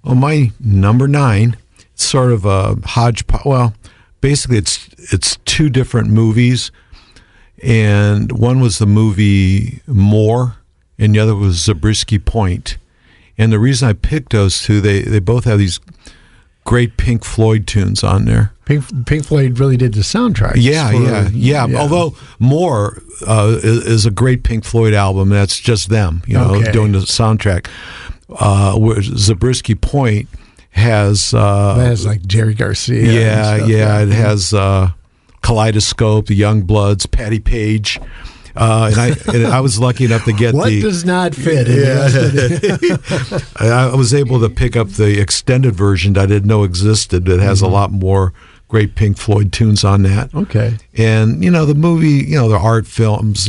Well, my number 9, sort of a hodgepodge. Well, basically, it's two different movies, and one was the movie More, and the other was Zabriskie Point. And the reason I picked those two, they both have these great Pink Floyd tunes on there. Pink Floyd really did the soundtrack. Yeah. Although More is a great Pink Floyd album, that's just them, doing the soundtrack. Where Zabriskie Point has that has like Jerry Garcia. It has Kaleidoscope, The Youngbloods, Patti Page. And I was lucky enough to get what does not fit. I was able to pick up the extended version that I didn't know existed. That has a lot more great Pink Floyd tunes on that. Okay. And the movie, the art films,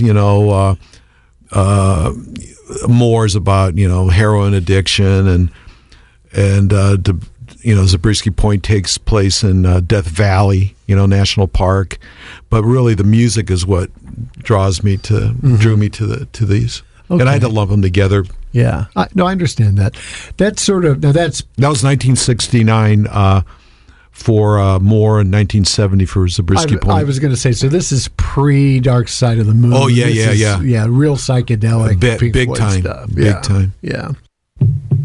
More is about heroin addiction, and Zabriskie Point takes place in Death Valley, National Park, but really the music is what drew me to these, okay. And I had to lump them together. Yeah, I understand that. That was 1969 for More and 1970 for Zabriskie Point. I was going to say, so this is pre-Dark Side of the Moon. Oh yeah, real psychedelic, big Floyd time, stuff. Big time. Yeah.